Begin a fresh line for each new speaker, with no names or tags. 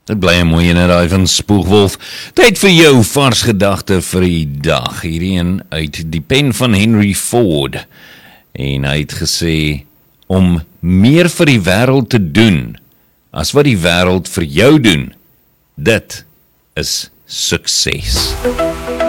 Dit bly 'n mooi ene daai van Spoegwolf. Tyd vir jou vars gedagte vir die dag. Hierdie een uit die pen van Henry Ford. En hy het gesê, om meer vir die wêreld te doen, as wat die wêreld vir jou doen, dit is sukses.